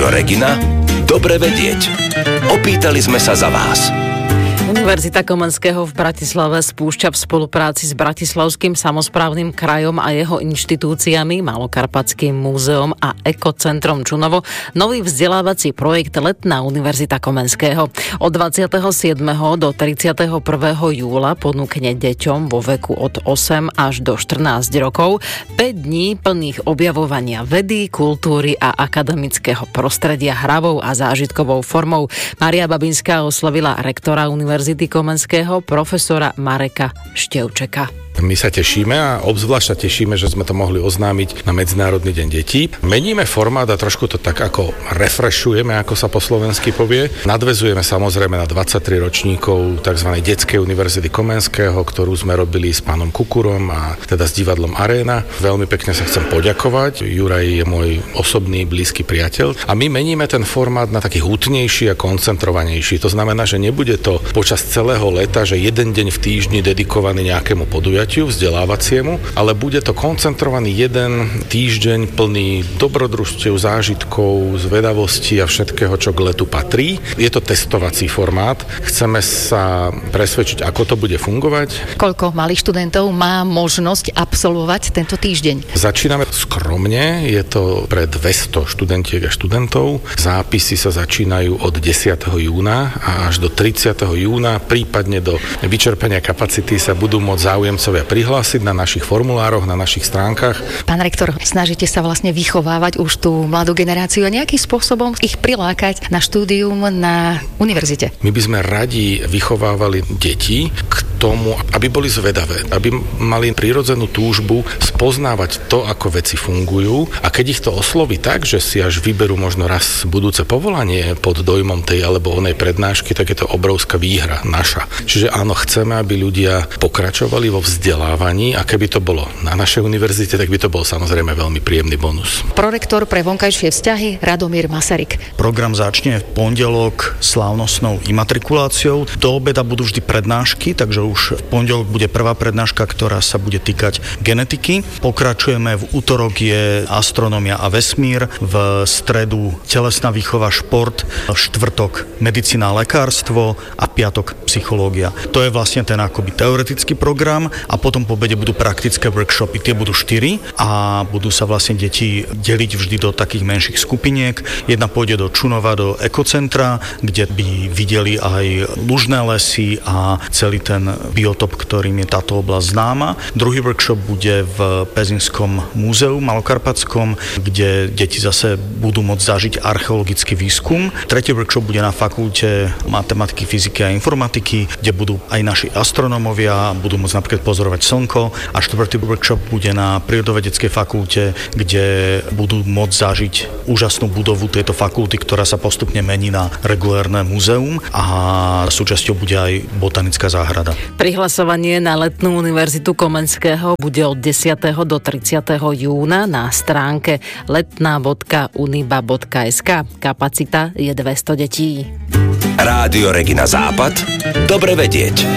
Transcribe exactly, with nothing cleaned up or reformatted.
Rádio Regina? Dobre vedieť. Opýtali sme sa za vás. Univerzita Komenského v Bratislave spúšťa v spolupráci s Bratislavským samosprávnym krajom a jeho inštitúciami, Malokarpatským múzeom a Ekocentrom Čunovo nový vzdelávací projekt Letná univerzita Komenského. Od dvadsiateho siedmeho do tridsiateho prvého júla ponúkne deťom vo veku od osem až do štrnásť rokov päť dní plných objavovania vedy, kultúry a akademického prostredia hravou a zážitkovou formou. Mária Babinská oslovila rektora univerzity Univerzity Komenského, profesora Mareka Števčeka. My sa tešíme a obzvlášť sa tešíme, že sme to mohli oznámiť na Medzinárodný deň detí. Meníme formát a trošku to tak ako refreshujeme, ako sa po slovensky povie. Nadväzujeme samozrejme na dvadsaťtri ročníkov tzv. Detskej univerzity Komenského, ktorú sme robili s pánom Kukurom a teda s divadlom Aréna. Veľmi pekne sa chcem poďakovať. Juraj je môj osobný blízky priateľ a my meníme ten formát na taký hutnejší a koncentrovanejší. To znamená, že nebude to počas celého leta, že jeden deň v týždni dedikovaný nejakému podujatiu vzdelávaciemu, ale bude to koncentrovaný jeden týždeň plný dobrodružstiev, zážitkov, zvedavosti a všetkého, čo k letu patrí. Je to testovací formát. Chceme sa presvedčiť, ako to bude fungovať. Koľko malých študentov má možnosť absolvovať tento týždeň? Začíname skromne, je to pre dvesto študentiek a študentov. Zápisy sa začínajú od desiateho júna a až do tridsiateho júna, prípadne do vyčerpania kapacity sa budú môcť záujemcovia prihlásiť na našich formulároch, na našich stránkach. Pán rektor, snažíte sa vlastne vychovávať už tú mladú generáciu a nejakým spôsobom ich prilákať na štúdium na univerzite? My by sme radi vychovávali deti k tomu, aby boli zvedavé, aby mali prirodzenú túžbu spoznávať to, ako veci fungujú a keď ich to osloví tak, že si až vyberú možno raz budúce povolanie pod dojmom tej alebo onej prednášky, tak je to obrovská výhra naša. Čiže áno, chceme, aby ľudia pokračovali vo vzdelávaní a keby to bolo na našej univerzite, tak by to bol samozrejme veľmi príjemný bonus. Prorektor pre vonkajšie vzťahy Radomír Masaryk. Program začne v pondelok slávnostnou imatrikuláciou. Do obeda budú vždy prednášky, takže už v pondelok bude prvá prednáška, ktorá sa bude týkať genetiky. Pokračujeme, v útorok je astronómia a vesmír, v stredu telesná výchova, šport, štvrtok medicína a lekárstvo a piatok psychológia. To je vlastne ten akoby teoretický program a potom po obede budú praktické workshopy. Tie budú štyri a budú sa vlastne deti deliť vždy do takých menších skupiniek. Jedna pôjde do Čunova, do Ekocentra, kde by videli aj lužné lesy a celý ten biotop, ktorým je táto oblasť známa. Druhý workshop bude v Pezinskom múzeu Malokarpatskom, kde deti zase budú môcť zažiť archeologický výskum. Tretí workshop bude na fakulte matematiky, fyziky a informatiky, kde budú aj naši astronómovia, budú môcť napríklad pozorovať slnko a štvrtý workshop bude na prírodovedeckej fakulte, kde budú môcť zažiť úžasnú budovu tejto fakulty, ktorá sa postupne mení na regulérne múzeum a súčasťou bude aj botanická záhrada. Prihlasovanie na Letnú univerzitu Komenského bude od desiateho do tridsiateho júna na stránke letná bodka uniba bodka es ká. Kapacita je dvesto detí. Rádio Regina Západ. Dobre vedieť.